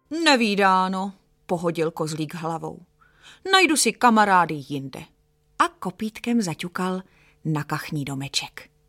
Nevídáno, pohodil kozlík hlavou. Najdu si kamarády jinde. A kopítkem zaťukal na kachní domeček.